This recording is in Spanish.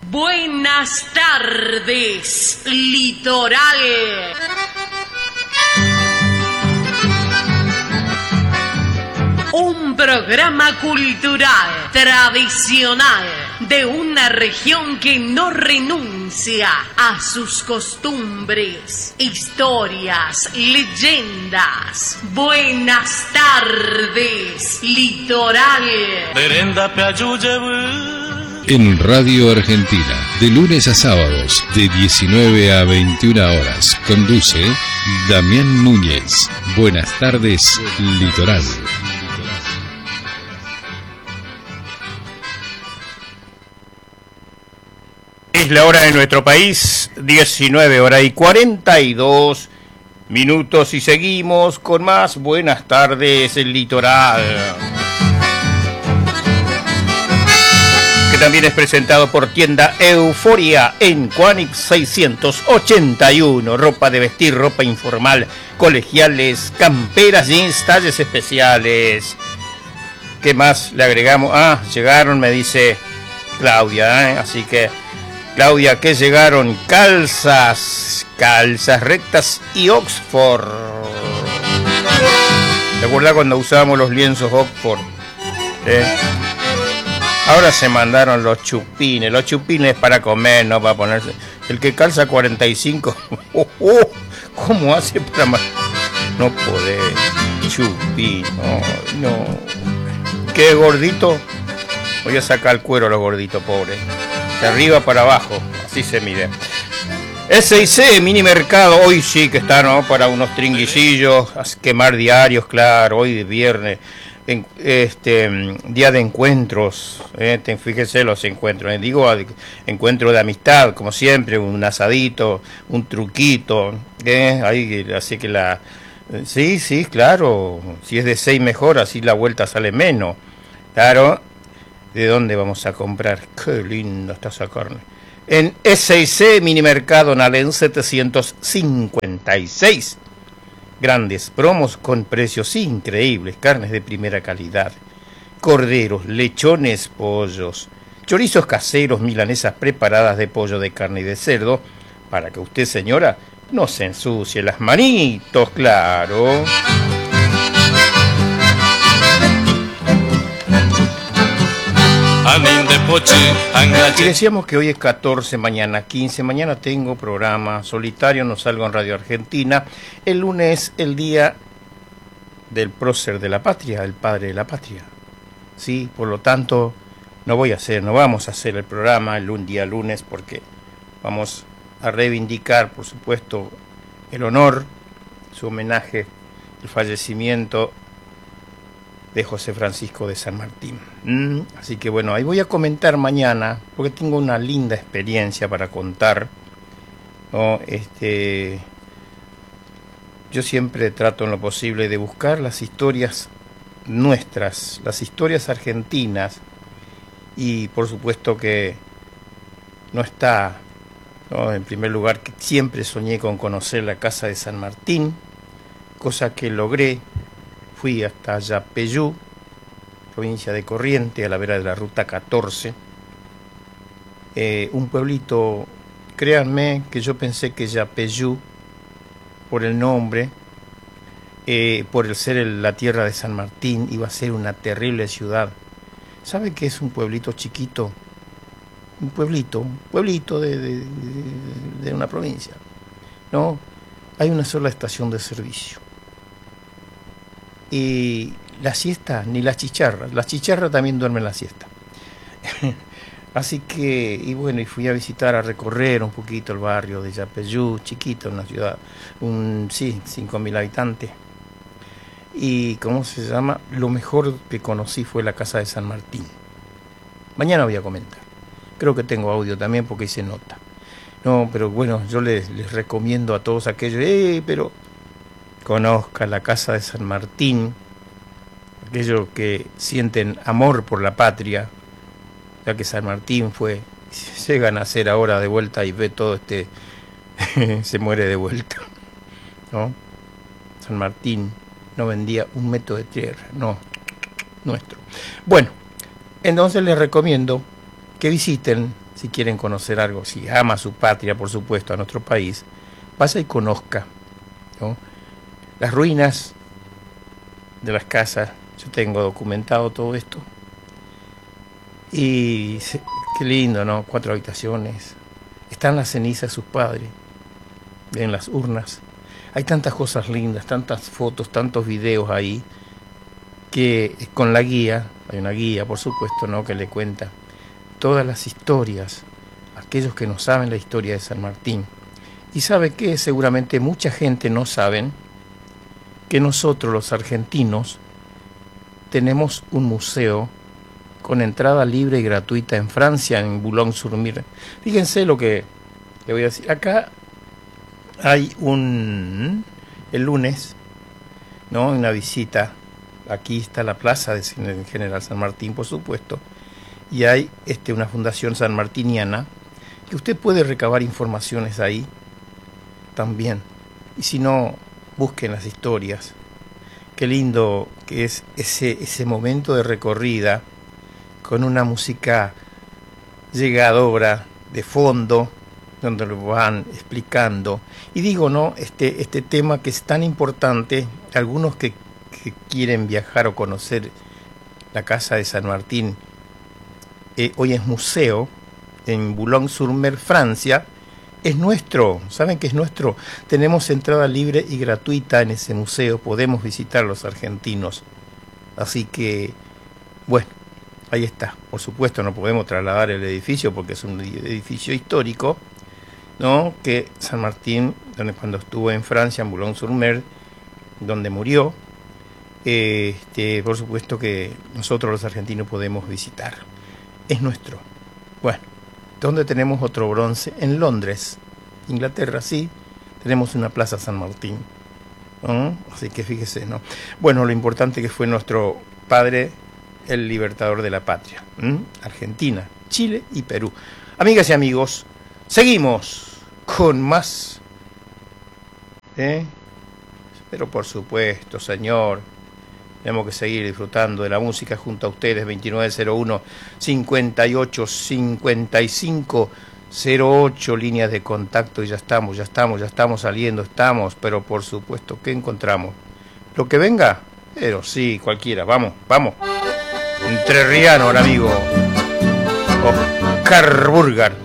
Buenas tardes, Litoral. Un programa cultural, tradicional, de una región que no renuncia a sus costumbres, historias, leyendas. Buenas tardes, Litoral. En Radio Argentina, de lunes a sábados, de 19 a 21 horas, conduce Damián Núñez. Buenas tardes, Litoral. Es la hora de nuestro país, 19 horas y 42 minutos, y seguimos con más Buenas tardes, el Litoral. Que también es presentado por Tienda Euforia en Cuánix 681. Ropa de vestir, ropa informal, colegiales, camperas, jeans, talles especiales. ¿Qué más le agregamos? Ah, llegaron, me dice Claudia, ¿eh? Así que, Claudia, ¿qué llegaron? Calzas rectas y Oxford. ¿Te acuerdas cuando usábamos los lienzos Oxford? Ahora se mandaron los chupines para comer, no para ponerse. El que calza 45, ¿cómo hace para no poder? Chupín, no. ¿Qué gordito? Voy a sacar el cuero a los gorditos, pobres. De arriba para abajo, así se mide. S&C, mini mercado, hoy sí que está, ¿no? Para unos tringuillillos, a quemar diarios, claro, hoy de viernes. Día de encuentros, fíjese los encuentros, digo encuentro de amistad, como siempre, un asadito, un truquito, ahí, así que sí, claro, si es de 6 mejor, así la vuelta sale menos, claro. ¿De dónde vamos a comprar? Qué lindo está esa carne. En S&C Mini Mercado Nalén 756. Grandes promos con precios increíbles, carnes de primera calidad, corderos, lechones, pollos, chorizos caseros, milanesas preparadas de pollo, de carne y de cerdo, para que usted, señora, no se ensucie las manitos, claro. Y decíamos que hoy es 14, mañana 15, mañana tengo programa solitario, no salgo en Radio Argentina. El lunes, el día del prócer de la patria, el padre de la patria. Sí, por lo tanto, no vamos a hacer el programa el día lunes, porque vamos a reivindicar, por supuesto, el honor, su homenaje, el fallecimiento de José Francisco de San Martín. Así que bueno, ahí voy a comentar mañana, porque tengo una linda experiencia para contar, ¿no? Yo siempre trato en lo posible de buscar las historias nuestras, las historias argentinas, y por supuesto que no está, ¿no? En primer lugar, que siempre soñé con conocer la casa de San Martín, cosa que logré. Fui hasta Yapeyú, provincia de Corrientes, a la vera de la ruta 14, un pueblito, créanme que yo pensé que Yapeyú, por el nombre, por el ser la tierra de San Martín, iba a ser una terrible ciudad. ¿Sabe qué es un pueblito chiquito? Un pueblito de una provincia. No, hay una sola estación de servicio. Y la siesta, ni las chicharras también duermen la siesta. Así que, y bueno, y fui a visitar, a recorrer un poquito el barrio de Yapeyú, chiquito, una ciudad, 5.000 habitantes. Y, ¿cómo se llama? Lo mejor que conocí fue la casa de San Martín. Mañana voy a comentar. Creo que tengo audio también porque hice nota. No, pero bueno, yo les recomiendo a todos aquellos, pero conozca la casa de San Martín, aquellos que sienten amor por la patria, ya que San Martín llegan a ser ahora de vuelta y ve todo se muere de vuelta, ¿no? San Martín no vendía un metro de tierra, no, nuestro. Bueno, entonces les recomiendo que visiten si quieren conocer algo, si ama a su patria, por supuesto, a nuestro país, vaya y conozca, ¿no? Las ruinas de las casas. Yo tengo documentado todo esto. Y qué lindo, ¿no? 4 habitaciones. Están las cenizas de sus padres en las urnas. Hay tantas cosas lindas, tantas fotos, tantos videos ahí, que con la guía, hay una guía, por supuesto, ¿no?, que le cuenta todas las historias, aquellos que no saben la historia de San Martín. Y sabe que seguramente mucha gente no saben que nosotros los argentinos tenemos un museo con entrada libre y gratuita en Francia, en Boulogne-sur-Mer. Fíjense lo que le voy a decir. Acá hay el lunes, ¿no?, una visita. Aquí está la plaza de General San Martín, por supuesto, y hay una fundación sanmartiniana que usted puede recabar informaciones ahí también. Y si no, busquen las historias. Qué lindo que es ese momento de recorrida con una música llegadora de fondo, donde lo van explicando. Y digo, ¿no?, este tema que es tan importante, algunos que quieren viajar o conocer la casa de San Martín, hoy es museo en Boulogne-sur-Mer, Francia. Es nuestro, ¿saben que es nuestro? Tenemos entrada libre y gratuita en ese museo, podemos visitar a los argentinos. Así que, bueno, ahí está. Por supuesto no podemos trasladar el edificio porque es un edificio histórico, ¿no?, que San Martín, cuando estuvo en Francia, en Boulogne-sur-Mer, donde murió, por supuesto que nosotros los argentinos podemos visitar. Es nuestro. Bueno, ¿dónde tenemos otro bronce? En Londres, Inglaterra, sí, tenemos una plaza San Martín, ¿no? Así que fíjese, ¿no? Bueno, lo importante que fue nuestro padre, el libertador de la patria. Argentina, Chile y Perú. Amigas y amigos, seguimos con más. Pero por supuesto, señor, tenemos que seguir disfrutando de la música junto a ustedes. 2901-585508, líneas de contacto, y ya estamos saliendo, pero por supuesto, ¿qué encontramos? Lo que venga, pero sí, cualquiera, vamos. Entrerriano, amigo Oscar Burgar.